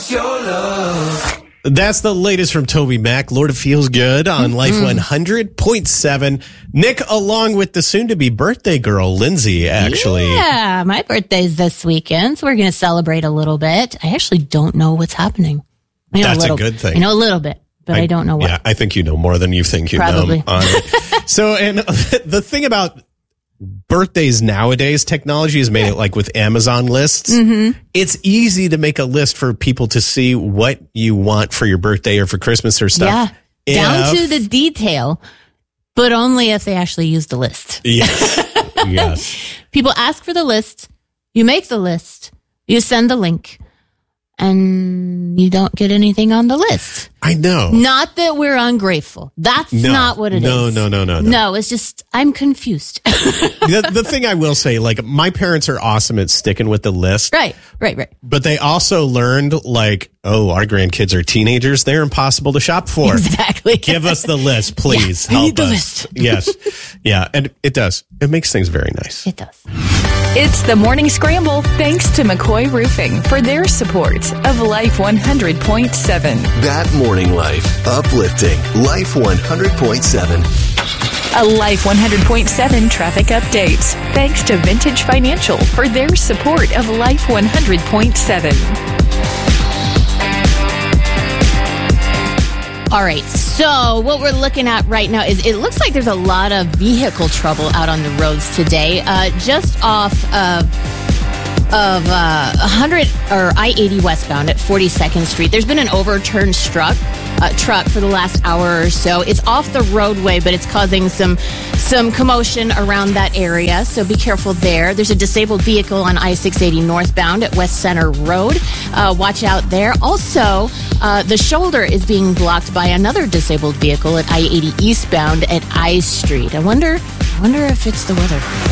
it's your love. That's the latest from Toby Mac. Lord, it feels good on Life 100.7. Nick, along with the soon-to-be birthday girl, Lindsay, actually. Yeah, my birthday's this weekend, so we're going to celebrate a little bit. I actually don't know what's happening. I know That's a good thing. I know a little bit, but I don't know what. Yeah, I think you know more than you think you Probably. know. On it. So, and the thing about birthdays nowadays, technology has made it like with Amazon lists. It's easy to make a list for people to see what you want for your birthday or for Christmas or stuff. Yeah, down to the detail, but only if they actually use the list. Yes. Yes. People ask for the list, you make the list, you send the link, and you don't get anything on the list. I know. Not that we're ungrateful. That's not what it is. No. No, it's just, I'm confused. The thing I will say, like, my parents are awesome at sticking with the list. Right. But they also learned, like, our grandkids are teenagers. They're impossible to shop for. Exactly. Give us the list, please. Yeah, we Help need the us. list. Yes. Yeah. And it does. It makes things very nice. It does. It's the Morning Scramble, thanks to McCoy Roofing for their support of Life 100.7. That Morning Life. Uplifting. Life 100.7. A Life 100.7 traffic update, thanks to Vintage Financial for their support of Life 100.7. All right. So what we're looking at right now is it looks like there's a lot of vehicle trouble out on the roads today. Just off of 100 or I-80 westbound at 42nd Street. There's been an overturned truck for the last hour or so. It's off the roadway, but it's causing some commotion around that area, so be careful there. There's a disabled vehicle on I-680 northbound at West Center Road. Watch out there. Also, the shoulder is being blocked by another disabled vehicle at I-80 eastbound at I Street. I wonder if it's the weather.